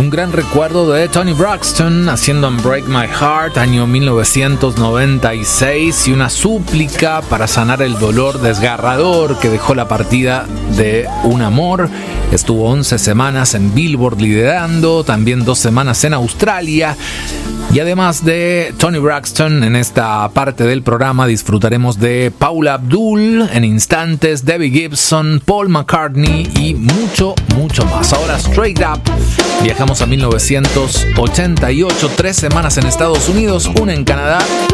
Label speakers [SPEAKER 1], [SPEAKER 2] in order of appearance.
[SPEAKER 1] Un gran recuerdo de Toni Braxton haciendo Unbreak My Heart, año 1996, y una súplica para sanar el dolor desgarrador que dejó la partida de un amor. Estuvo 11 semanas en Billboard liderando, también 2 semanas en Australia. Y además de Toni Braxton, en esta parte del programa disfrutaremos de Paula Abdul en instantes, Debbie Gibson, Paul McCartney y mucho, mucho más. Ahora Straight Up, viajamos a 1988, 3 semanas en Estados Unidos, 1 en Canadá